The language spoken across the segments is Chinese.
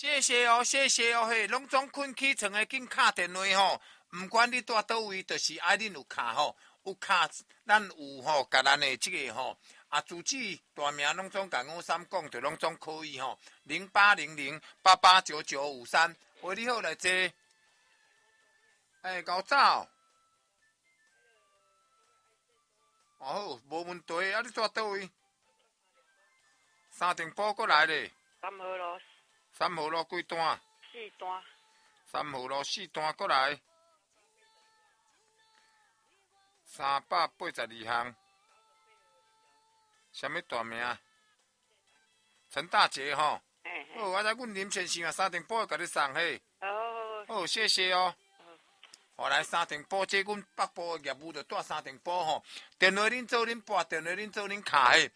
谢谢哦，谢谢哦，嘿，拢总困起床的紧敲电话吼，唔管你住倒位，就是爱恁有敲吼，有敲，咱有吼，甲咱的这个吼，主旨大名拢总甲53讲，就拢总可以吼，0800889953，喂，你好来坐，高早，好，无问题，你住倒位？三重埔过来咧。 3号路。 3号路几段 4段。 3号路4段过来，382项。什么大名？陈大杰吼。好，我知阮林先生啊，三重埔甲你送嘿。好，谢谢哦。好，来三重埔，这阮北部的业务就住三重埔吼。电话恁做恁拨，电话恁做恁卡嘿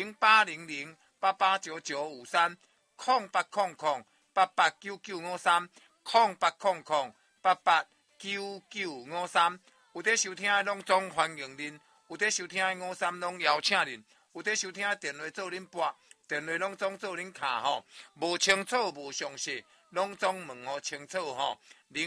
，0800889953，0800889953，有在收听的拢总欢迎恁，有在收听的53拢邀请恁，有在收听的电话做恁拨，电话拢总做恁卡吼，无清楚无详细，拢总问互清楚吼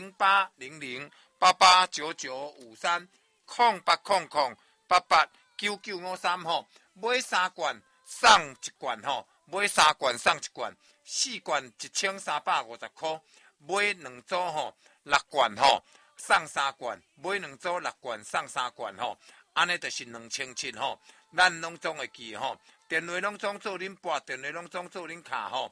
，0800889953，0800889953吼，买3罐送1罐吼，买3罐送1罐，4罐1350块，买2组吼6罐吼送3罐，买2组6罐送3罐吼，安尼就是2700吼，咱拢总会记吼。电话拢总做恁拨，电话拢总做恁卡吼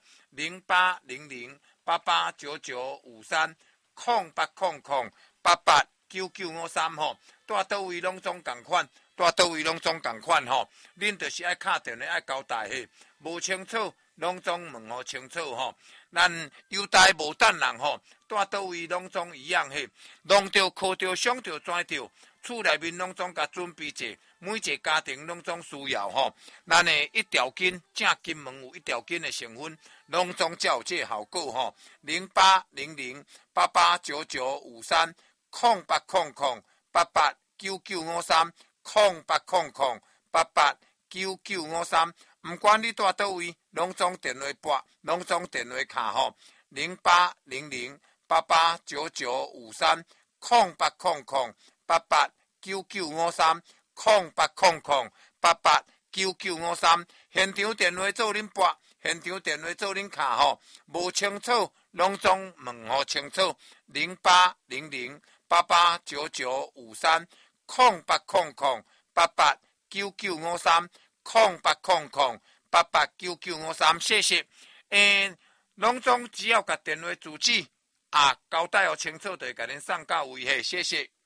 ，0800889953，0800889953吼，住倒位拢总共款，住倒位拢总共款吼，恁就是爱敲电话爱交代嘿，无清楚拢总问互清楚吼，咱优待无等人吼，住倒位拢总一样嘿，弄着靠着想着跩着，厝内面拢总甲准备者。每一个家庭拢总需要吼，咱的一条筋正金门有一条筋的成分，拢总才有这效果吼。0800889953，0800889953，唔管你住倒位，拢总电话拨，拢总电话卡吼。0800889953，0800889953。0800889953，现场电话做恁拨，现场电话做恁卡吼，无清楚拢总问互清楚。0800889953，0800889953，谢谢。拢总只要甲电话主旨交代互清楚，就会甲恁送到位嘿，谢谢。